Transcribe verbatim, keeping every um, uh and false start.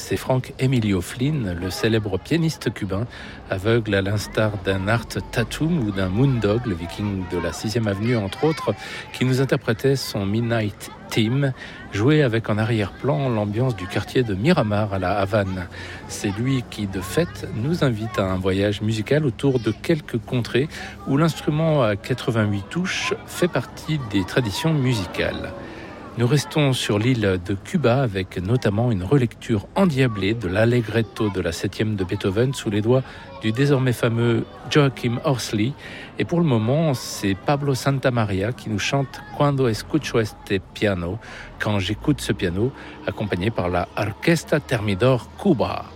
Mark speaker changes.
Speaker 1: c'est Frank Emilio Flynn, le célèbre pianiste cubain, aveugle à l'instar d'un Art Tatum ou d'un Moondog, le viking de la sixième avenue entre autres, qui nous interprétait son Midnight Team, joué avec en arrière-plan l'ambiance du quartier de Miramar à la Havane. C'est lui qui, de fait, nous invite à un voyage musical autour de quelques contrées où l'instrument à quatre-vingt-huit touches fait partie des traditions musicales. Nous restons sur l'île de Cuba avec notamment une relecture endiablée de l'Allegretto de la septième de Beethoven sous les doigts du désormais fameux Joachim Horsley. Et pour le moment, c'est Pablo Santamaria qui nous chante Cuando escucho este piano, quand j'écoute ce piano, accompagné par la Orquesta Thermidor Cuba.